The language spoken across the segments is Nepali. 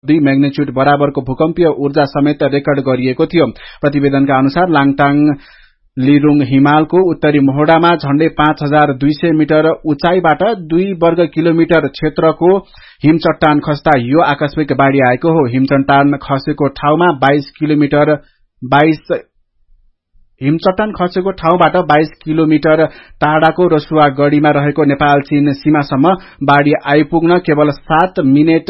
2 म्याग्निट्युड बराबरको भूकम्पीय ऊर्जा समेत रेकर्ड गरिएको थियो। प्रतिवेदनका अनुसार लाङटाङ लिरुङ हिमालको उत्तरी मोहडामा झण्डै 5200 मिटर उचाइबाट 2 वर्ग किलोमिटर क्षेत्रको हिमचट्टान खस्दा यो आकस्मिक बाढ़ी आएको हो। हिमचट्टान खसेको ठाउँबाट 22 किलोमिटर टाढाको रसुवागढ़ीमा रहेको नेपाल चीन सीमासम्म बाढ़ी आइपुग्न केवल 7 मिनेट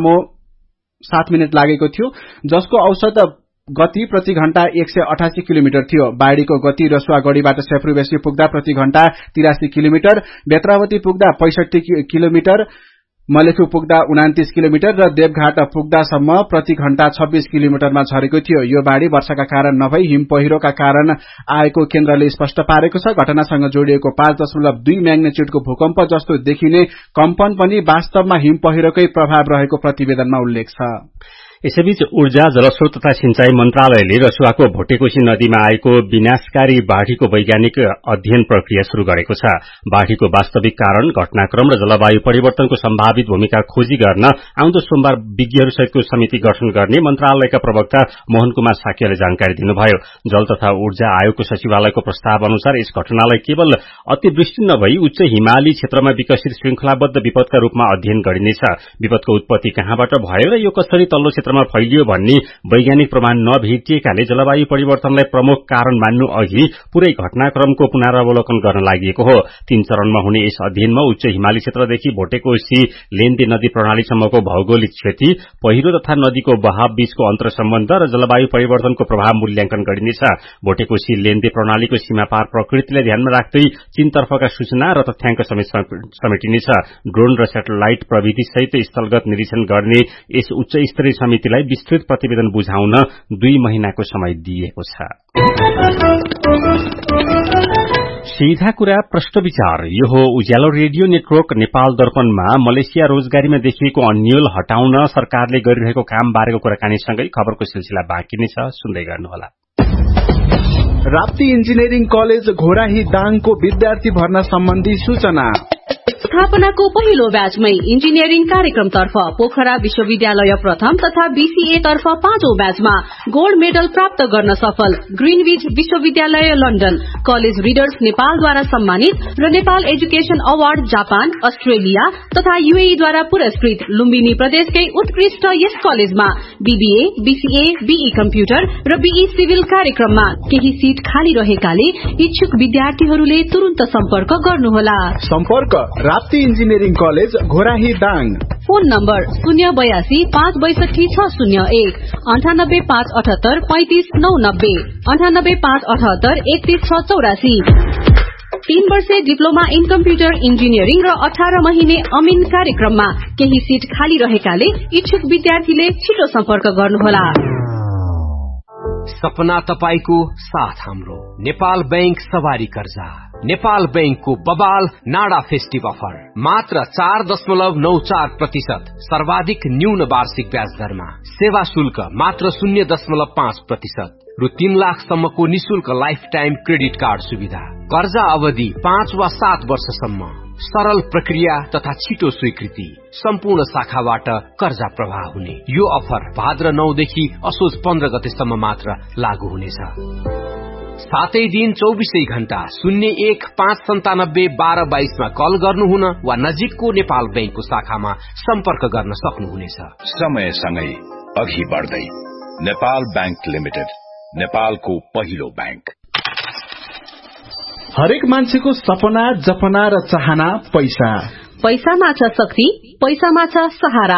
लागेको थियो, जसको औसत गति प्रति घण्टा 188 किलोमिटर थियो। बाढ़ीको गति रसुवागढ़ीबाट सेफ्रुबेसी पुग्दा प्रति घण्टा 83 किलोमिटर, बेत्रावती पुग्दा 65 किलोमिटर, मलेखु पुग्दा 29 किलोमिटर र देवघाट पुग्दासम्म प्रति घण्टा 26 किलोमिटरमा झरेको थियो। यो बाढ़ी वर्षाका कारण नभई हिम पहिरोका कारण आएको केन्द्रले स्पष्ट पारेको छ। घटनासँग जोडिएको 5.2 म्याग्निट्युडको भूकम्प जस्तो देखिने कम्पन पनि वास्तवमा हिम पहिरोकै प्रभाव रहेको प्रतिवेदनमा उल्लेख छ। यसैबीच ऊर्जा, जलस्रोत तथा सिंचाई मन्त्रालयले रसुवाको भोटेकोशी नदीमा आएको विनाशकारी बाढ़ीको वैज्ञानिक अध्ययन प्रक्रिया शुरू गरेको छ। बाढ़ीको वास्तविक कारण, घटनाक्रम र जलवायु परिवर्तनको सम्भावित भूमिका खोजी गर्न आउँदो सोमबार विज्ञहरूसहितको समिति गठन गर्ने मन्त्रालयका प्रवक्ता मोहन कुमार साक्यले जानकारी दिनुभयो। जल तथा ऊर्जा आयोगको सचिवालयको प्रस्ताव अनुसार यस घटनालाई केवल अतिवृष्टि नभई उच्च हिमाली क्षेत्रमा विकसित श्रृंखलाबद्ध विपदका रूपमा अध्ययन गरिनेछ। विपदको उत्पत्ति कहाँबाट भयो र यो कसरी तल्लो फैलियो भन्ने वैज्ञानिक प्रमाण नभेटिएकाले जलवायु परिवर्तनलाई प्रमुख कारण मान्नु अघि पूरै घटनाक्रमको पुनरावलोकन गर्न लागि हो। 3 चरणमा हुने यस अध्ययनमा उच्च हिमाली क्षेत्रदेखि भोटेकोशी लेन्दी नदी प्रणालीसम्मको भौगोलिक क्षति, पहिरो तथा नदीको बहाव बीचको अन्तर्सम्बन्ध र जलवायु परिवर्तनको प्रभाव मूल्याङ्कन गरिनेछ। भोटेकोशी लेन्दी प्रणालीको सीमापार प्रकृतिलाई ध्यानमा राख्दै चीनतर्फका सूचना र तथ्याङ्क समेटिनेछ। ड्रोन र सेटेलाइट प्रविधि सहित स्थलगत निरीक्षण गर्ने यस उच्च स्तरीय समितिलाई विस्तृत प्रतिवेदन बुझाउन 2 महिनाको समय दिएको छ। सीधा कुरा प्रश्न विचार। यो हो उज्यालो रेडियो नेटवर्क नेपाल दर्पणमा मलेसिया रोजगारीमा देखिएको अन्यल हटाउन सरकारले गरिरहेको काम बारेको कुराकानीसँगै खबरको सिलसिला बाँकी नै छ, सुन्दै गर्नुहोला। राप्ती इन्जिनियरिङ कलेज घोराही दाङको विद्यार्थी भर्ना सम्बन्धी सूचना। स्थापनाको पहिलो ब्याचमै इन्जिनियरिङ कार्यक्रमतर्फ पोखरा विश्वविद्यालय प्रथम तथा बीसीए तर्फ 5औं ब्याचमा गोल्ड मेडल प्राप्त गर्न सफल ग्रीनविच विश्वविद्यालय लन्डन, कलेज रिडर्स नेपालद्वारा सम्मानित र Nepal education award Japan, Australia तथा यूएई द्वारा पुरस्कृत लुम्बिनी प्रदेशकै उत्कृष्ट यस कलेजमा बीबीए, बीसीए, बीई कम्प्युटर र बीई सिभिल कार्यक्रममा केही सीट खाली रहेकाले इच्छुक विद्यार्थीहरूले तुरुन्त सम्पर्क गर्नुहोला। सम्पर्क Rapti engineering college Ghorahi Dang. Phone number 082 562 601 98 578 35 990 98 578 31 684। 3 वर्षे डिप्लोमा इन कम्प्युटर इन्जिनियरिङ र 18 महिने अमिन कार्यक्रममा केही सीट खाली रहेकाले इच्छुक विद्यार्थीले छिटो सम्पर्क गर्नुहोला। सपना तपाईको साथ हाम्रो नेपाल बैंक सवारी कर्जा। नेपाल बैंकको बबाल नाडा फेस्टिभ अफर मात्र 4.94% सर्वाधिक न्यून वार्षिक ब्याज दरमा, सेवा शुल्क मात्र 0.5% रु 3 लाखसम्मको निशुल्क लाइफ टाइम क्रेडिट कार्ड सुविधा, कर्जा अवधि 5 वा 7 वर्षसम्म, सरल प्रक्रिया तथा छिटो स्वीकृति, सम्पूर्ण शाखाबाट कर्जा प्रवाह हुने। यो अफर भाद्र 9 देखि असोज 15 गतेसम्म मात्र लागू हुनेछ। सातै दिन 24 घण्टा 01 597 12 22 मा कल गर्नुहुन वा नजिकको नेपाल बैंकको शाखामा सम्पर्क गर्न सक्नुहुनेछ। समयसँगै अघि बढ्दै नेपाल बैंक लिमिटेड, नेपालको पहिलो बैंक। हरेक मान्छेको सपना, जपना र चाहना पैसा। पैसामा छ शक्ति, पैसामा छ सहारा।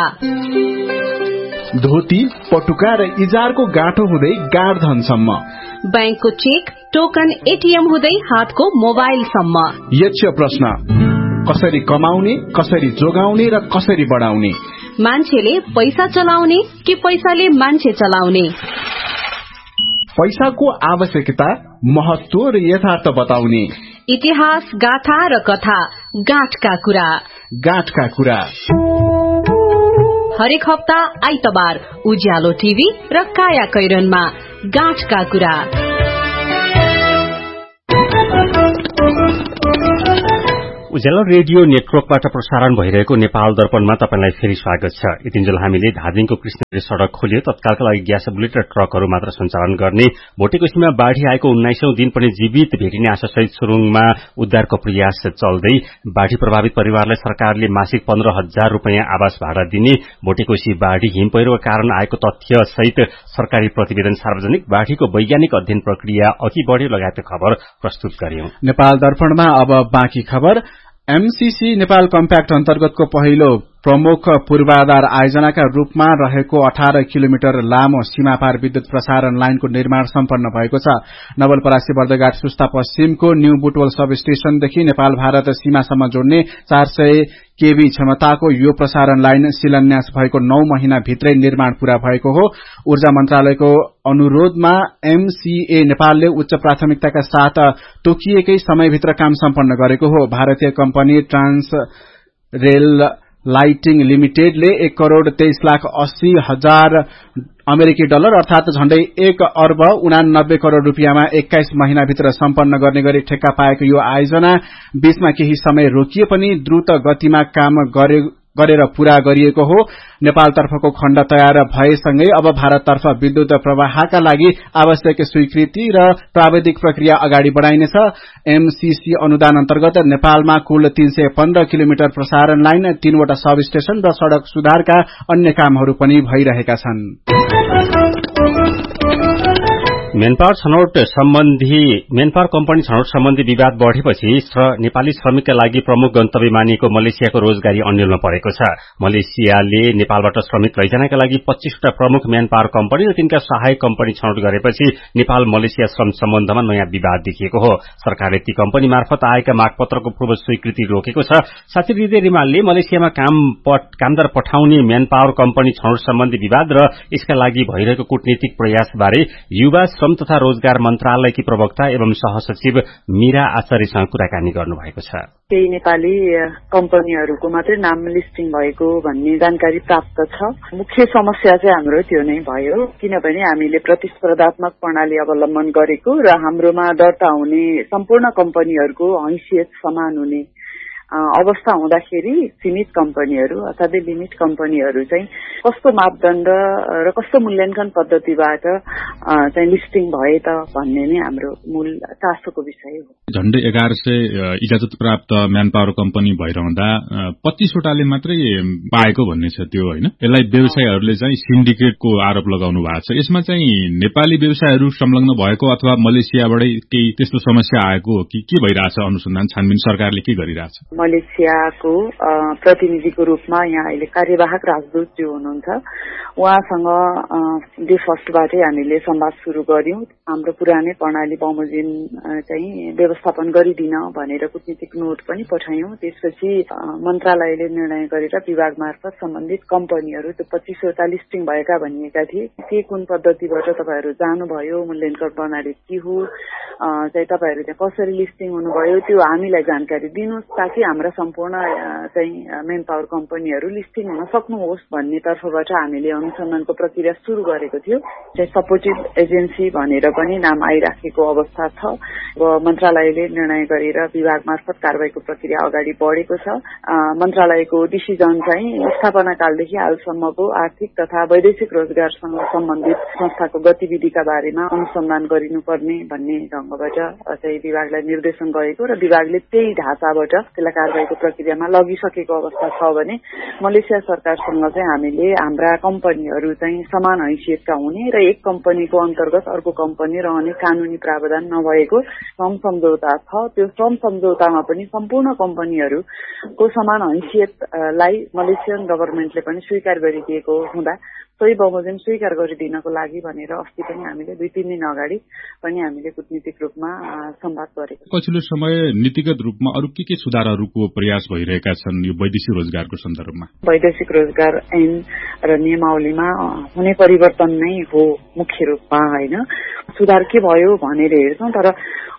धोती, पटुका र इजारको गाँठो हुँदै गाड धनसम्म, बैंकको चेक, टोकन, एटीएम हुँदै हातको मोबाइलसम्म। यक्ष प्रश्न, कसरी कमाउने, कसरी जोगाउने र कसरी बढाउने? मान्छेले पैसा चलाउने कि पैसाले मान्छे चलाउने? पैसाको आवश्यकता, महत्व र यथार्थ बताउने। इतिहास, गाथा र कथा, गाँठका कुरा। गाँठका कुरा हरेक हप्ता आइतबार उज्यालो टिभी र काया कैरनमा गाँठका कुरा। उज्यालो रेडियो नेटवर्कबाट प्रसारण भइरहेको नेपाल दर्पणमा तपाईलाई फेरि स्वागत छ। यतिन्जेल हामीले धादिङको कृष्णगिरी सड़क खोलियो तत्कालका लागि ग्यास बुलेट र ट्रकहरू मात्र सञ्चालन गर्ने, भोटेकोशीमा बाढ़ी आएको 19औं दिन पनि जीवित भेटिने आशासहित सुरुङमा उद्धारको प्रयास चल्दै, बाढ़ी प्रभावित परिवारलाई सरकारले मासिक 15,000 रूपियाँ आवास भाडा दिने, भोटेकोशी बाढ़ी हिम पहिरोका कारण आएको तथ्य सहित सरकारी प्रतिवेदन सार्वजनिक, बाढ़ीको वैज्ञानिक अध्ययन प्रक्रिया अघि बढ्यो लगायतका खबर प्रस्तुत गर्यौं। नेपाल दर्पणमा अब बाँकी खबर। एमसीसी नेपाल कम्प्याक्ट अन्तर्गतको पहिलो प्रमुख पूर्वाधार आयोजनाका रूपमा रहेको 18 किलोमिटर लामो सीमापार विद्युत प्रसारण लाइनको निर्माण सम्पन्न भएको छ। नवलपरासी बर्दघाट सुस्ता पश्चिमको न्यू बुटवल सब स्टेशनदेखि नेपाल भारत सीमासम्म जोड्ने 400 केभी क्षमताको यो प्रसारण लाइन शिलान्यास भएको 9 महिना भित्रै निर्माण पूरा भएको हो। ऊर्जा मन्त्रालयको अनुरोधमा एमसीए नेपालले उच्च प्राथमिकताका साथ तोकिएकै समयभित्र काम सम्पन्न गरेको हो। भारतीय कम्पनी ट्रान्स रेल लाइटिङ लिमिटेडले 1,23,80,000 अमेरिकी डलर अर्थात झण्डै 1,89 करोड़ रूपियाँमा 21 महिनाभित्र सम्पन्न गर्ने गरी ठेक्का पाएको यो आयोजना बीचमा केही समय रोकिए पनि द्रुत गतिमा काम गरेर पूरा गरिएको हो। नेपालतर्फको खण्ड तयार भएसँगै अब भारततर्फ विद्युत प्रवाहका लागि आवश्यक स्वीकृति र प्राविधिक प्रक्रिया अगाडि बढ़ाइनेछ। एमसीसी अनुदान अन्तर्गत नेपालमा कुल 315 किलोमिटर प्रसारण लाइन, 3 वटा सब स्टेशन र सड़क सुधारका अन्य कामहरू पनि भइरहेका छन्। मेनपावर कम्पनी छनौट सम्बन्धी विवाद बढ़ेपछि नेपाली श्रमिकका लागि प्रमुख गन्तव्य मानिएको मलेसियाको रोजगारी अन्यलमा परेको छ। मलेसियाले नेपालबाट श्रमिक लैजानका लागि 25 वटा प्रमुख म्यानपावर कम्पनी र तिनका सहायक कम्पनी छनौट गरेपछि नेपाल मलेसिया श्रम सम्बन्धमा नयाँ विवाद देखिएको हो। सरकारले ती कम्पनी मार्फत आएका मागपत्रको पूर्व स्वीकृति रोकेको छ। साथै हृदय रिमालले मलेसियामा कामदार पठाउने म्यानपावर कम्पनी छनौट सम्बन्धी विवाद र यसका लागि भइरहेको कूटनीतिक प्रयासबारे युवा तथा रोजगार मन्त्रालयकी प्रवक्ता एवं सहसचिव मीरा आचार्यसँग कुराकानी गर्नुभएको छ। केही नेपाली कम्पनीहरूको मात्रै नाम लिस्टिङ भएको भन्ने जानकारी प्राप्त छ। मुख्य समस्या चाहिँ हाम्रो त्यो नै भयो, किनभने हामीले प्रतिस्पर्धात्मक प्रणाली अवलम्बन गरेको र हाम्रोमा दर्ता हुने सम्पूर्ण कम्पनीहरूको हैसियत समान हुने अवस्था हुँदाखेरि सीमित कम्पनीहरू अथवा लिमिट कम्पनीहरू चाहिँ कस्तो मापदण्ड र कस्तो मूल्याङ्कन पद्धतिबाट चाहिँ लिस्टिङ भए त भन्ने नै हाम्रो मूल चासोको विषय हो। झण्डै 1100 इजाजत प्राप्त म्यानपावर कम्पनी भइरहँदा 25 वटाले मात्रै पाएको भन्ने छ त्यो हैन। यसलाई व्यवसायीहरूले चाहिँ सिन्डिकेटको आरोप लगाउनु भएको छ। यसमा चाहिँ नेपाली व्यवसायीहरू संलग्न भएको अथवा मलेसियाबाटै केही त्यस्तो समस्या आएको हो कि के भइरहेछ? अनुसन्धान छानबिन सरकारले के गरिरहेछ? मलेसियाको प्रतिनिधिको रूपमा यहाँ अहिले कार्यवाहक राजदूत जो हुनुहुन्छ उहाँसँग डे फर्स्टबाटै हामीले संवाद सुरु गर्यौं। हाम्रो पुरानै प्रणाली बमोजिम चाहिँ व्यवस्थापन गरिदिन भनेर कूटनीतिक नोट पनि पठायौं। त्यसपछि मन्त्रालयले निर्णय गरेर विभाग मार्फत सम्बन्धित कम्पनीहरू त्यो 25 वटा लिस्टिङ भएका भनिएका थिए के कुन पद्धतिबाट तपाईहरू जानुभयो, मूल्याङ्कन प्रणाली के हो, चाहिँ तपाईहरू त्यहाँ कसरी लिस्टिङ हुनुभयो त्यो हामीलाई जानकारी दिनुहोस् ताकि हाम्रा सम्पूर्ण चाहिँ मेन पावर कम्पनीहरू लिस्टिङ हुन सक्नुहोस् भन्ने तर्फबाट हामीले अनुसन्धानको प्रक्रिया सुरु गरेको थियो। चाहिँ सपोर्टिभ एजेन्सी भनेर पनि नाम आइराखेको अवस्था छ। मन्त्रालयले निर्णय गरेर विभाग मार्फत कारबाहीको प्रक्रिया अगाडि बढेको छ। मन्त्रालयको डिसिजन चाहिँ स्थापना कालदेखि हालसम्मको आर्थिक तथा वैदेशिक रोजगारसँग सम्बन्धित संस्थाको गतिविधिका बारेमा अनुसन्धान गरिनुपर्ने भन्ने ढंगबाट चाहिँ विभागलाई निर्देशन गएको र विभागले त्यही ढाँचाबाट त्यसलाई कारबाहीको प्रक्रियामा लगिसकेको अवस्था छ भने मलेसिया सरकारसँग चाहिँ हामीले हाम्रा कम्पनीहरू चाहिँ समान हैसियतका हुने र एक कम्पनीको अन्तर्गत अर्को कम्पनी रहने कानूनी प्रावधान नभएको श्रम सम्झौता छ। त्यो श्रम सम्झौतामा पनि सम्पूर्ण कम्पनीहरूको समान हैसियतलाई मलेसियन गभर्नमेन्टले पनि स्वीकार गरिदिएको हुँदा सोही बमोजिम स्वीकार गरिदिनको लागि भनेर अस्ति पनि हामीले 2-3 दिन अगाडि पनि हामीले कूटनीतिक रूपमा संवाद गरेको छौं। पछिल्लो समय नीतिगत रूपमा अरु के सुधारहरूको प्रयास भइरहेका छन् यो वैदेशिक रोजगारको सन्दर्भमा? वैदेशिक रोजगार ऐन र नियमावलीमा हुने परिवर्तन नै हो मुख्य रूपमा हैन। सुधार के भयो भनेर हेर्छौं तर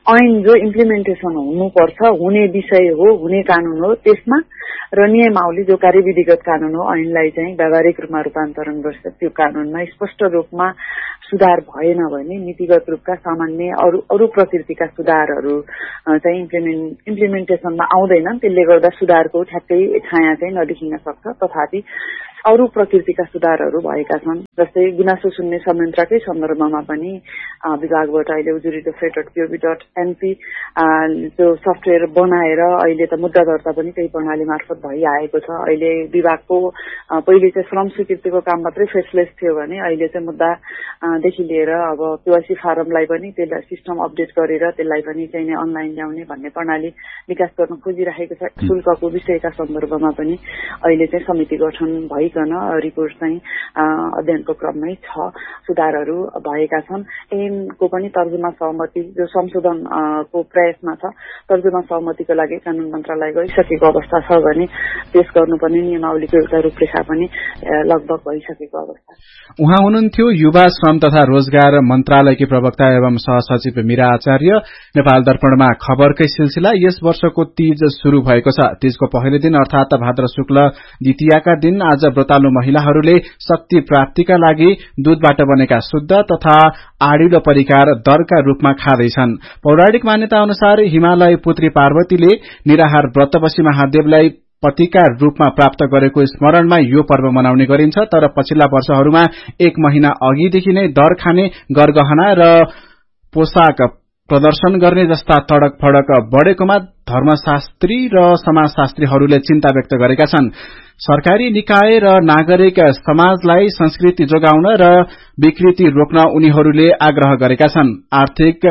ऐन जो इम्प्लिमेन्टेसन हुनुपर्छ, हुने विषय हो, हुने कानून हो, त्यसमा र नियमावली जो कार्यविधिगत कानून हो ऐनलाई चाहिँ व्यावहारिक रूपमा रूपान्तरण गर्छ, त्यो कानूनमा स्पष्ट रूपमा सुधार भएन भने नीतिगत रूपका सामान्य अरू प्रकृतिका सुधारहरू चाहिँ इम्प्लिमेन्टेसनमा आउँदैनन्। त्यसले गर्दा सुधारको ठ्याक्कै छाया चाहिँ नदेखिन सक्छ। तथापि अरू प्रकृतिका सुधारहरू भएका छन्, जस्तै गुनासो सुन्ने संयन्त्रकै सन्दर्भमा पनि विभागबाट अहिले ujury.fed.pov.np त्यो सफ्टवेयर बनाएर अहिले त मुद्दा दर्ता पनि त्यही प्रणाली मार्फत भइआएको छ। अहिले विभागको पहिले चाहिँ श्रम स्वीकृतिको काम मात्रै फेसलेस थियो भने अहिले चाहिँ मुद्दादेखि लिएर अब केवाइसी फारमलाई पनि त्यसलाई सिस्टम अपडेट गरेर त्यसलाई पनि चाहिँ अनलाइन ल्याउने भन्ने प्रणाली विकास गर्न खोजिरहेको छ। शुल्कको विषयका सन्दर्भमा पनि अहिले चाहिँ समिति गठन भइकन रिपोर्ट चाहिँ अध्ययनको क्रममै छ, सुधारहरू भएका छन्। ऐनको पनि तर्जुमा सहमति जो संशोधनको प्रयासमा छ, तर्जुमा सहमतिको लागि कानून मन्त्रालय गइसकेको अवस्था छ भने पेश गर्नुपर्ने नियमावलीको एउटा रूपरेखा पनि लगभग भइसकेको अवस्था। उहाँ हुनुहुन्थ्यो युवा श्रम तथा रोजगार मन्त्रालयकी प्रवक्ता एवं सहसचिव मीरा आचार्य। नेपाल दर्पणमा खबरकै सिलसिला। यस वर्षको तीज शुरू भएको छ। तीजको पहिलो दिन अर्थात भाद्र शुक्ल द्वितीयाका दिन आज व्रतालु महिलाहरूले शक्ति प्राप्तिका लागि दूधबाट बनेका शुद्ध तथा आडिलो परिकार दरका रूपमा खाँदैछन्। पौराणिक मान्यता अनुसार हिमालय पुत्री पार्वतीले निराहार व्रत बसी महादेवलाई पतिका रूपमा प्राप्त गरेको स्मरणमा यो पर्व मनाउने गरिन्छ। तर पछिल्ला वर्षहरूमा 1 महिना अघिदेखि नै दर खाने, गरगहना र पोशाक प्रदर्शन गर्ने जस्ता तडक फडक बढ़ेकोमा धर्मशास्त्री र समाजशास्त्रीहरूले चिन्ता व्यक्त गरेका छन्। सरकारी निकाय र नागरिक समाजलाई संस्कृति जोगाउन र विकृति रोक्न उनीहरूले आग्रह गरेका छन्। आर्थिक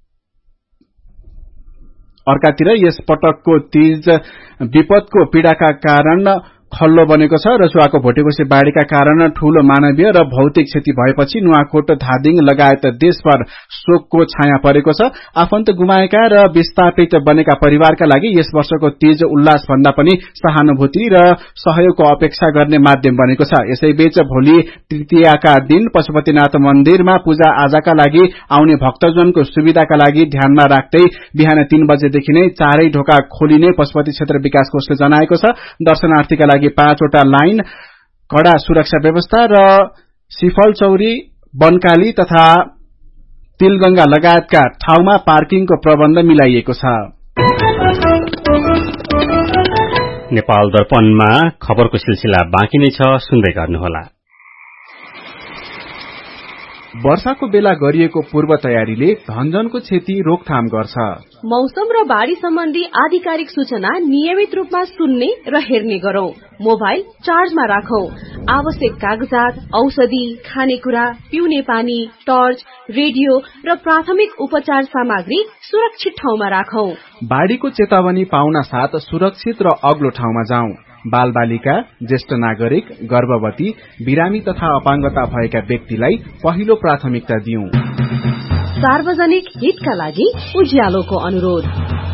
अर्कातिर यस पटकको तीज विपदको पीड़ाका कारण खल्लो बनेको छ। रसुवाको भोटेकोशी बाढ़ीका कारण ठूलो मानवीय र भौतिक क्षति भएपछि नुवाकोट, धादिङ लगायत देशभर शोकको छाया परेको छ। आफन्त गुमाएका र विस्थापित बनेका परिवारका लागि यस वर्षको तीज उल्लास भन्दा पनि सहानुभूति र सहयोगको अपेक्षा गर्ने माध्यम बनेको छ। यसैबीच भोलि तृतीयाका दिन पशुपतिनाथ मन्दिरमा पूजा आजाका लागि आउने भक्तजनको सुविधाका लागि ध्यानमा राख्दै बिहान 3 बजेदेखि नै चारै ढोका खोलिने पशुपति क्षेत्र विकास कोषले जनाएको छ। दर्शनार्थीका लागि 5 वटा लाइन, कड़ा सुरक्षा व्यवस्था र सिफलचौरी, बनकाली तथा तिलगंगा लगायतका ठाउँमा पार्किङको प्रबन्ध मिलाइएको छ। नेपाल दर्पणमा खबरको सिलसिला बाँकी नै छ, सुन्दै गर्नुहोला। वर्षाको बेला गरिएको पूर्व तयारीले धनजनको क्षति रोकथाम गर्छ। मौसम र बाढ़ी सम्बन्धी आधिकारिक सूचना नियमित रूपमा सुन्ने र हेर्ने गरौं। मोबाइल चार्जमा राखौं। आवश्यक कागजात, औषधि, खानेकुरा, पिउने पानी, टर्च, रेडियो र प्राथमिक उपचार सामग्री सुरक्षित ठाउँमा राखौं। बाढ़ीको चेतावनी पाउन साथ सुरक्षित र अग्लो ठाउँमा जाउँ। बालबालिका, ज्येष्ठ नागरिक, गर्भवती, बिरामी तथा अपाङ्गता भएका व्यक्तिलाई पहिलो प्राथमिकता दिउँ। सार्वजनिक हितका लागि उज्यालोको अनुरोध।